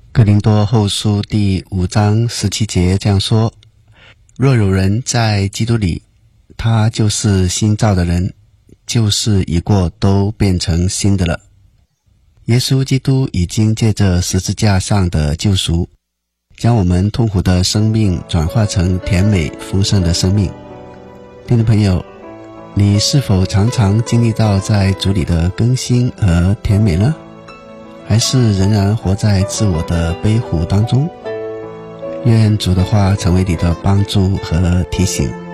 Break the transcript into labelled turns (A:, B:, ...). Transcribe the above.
A: 哥林多后书第5章17节这样说：若有人在基督里，他就是新造的人，旧事已过，都变成新的了。耶稣基督已经借着十字架上的救赎，将我们痛苦的生命转化成甜美丰盛的生命。听众朋友，你是否常常经历到在主里的更新和甜美呢？还是仍然活在自我的悲苦当中？愿主的话成为你的帮助和提醒。